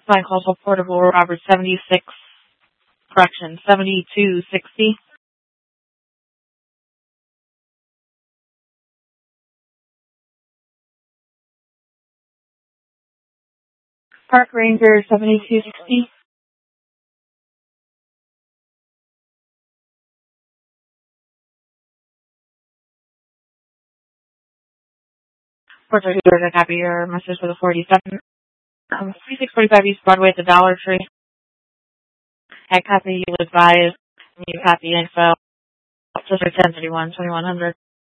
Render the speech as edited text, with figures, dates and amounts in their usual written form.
Sign calls for Portable Robert 76, correction, 7260. Park Ranger 7260. Portrait Here's a copy of your message for the 47. 3645 East Broadway at the Dollar Tree. I copy you advise. You copy info. Just for 1031, 2100.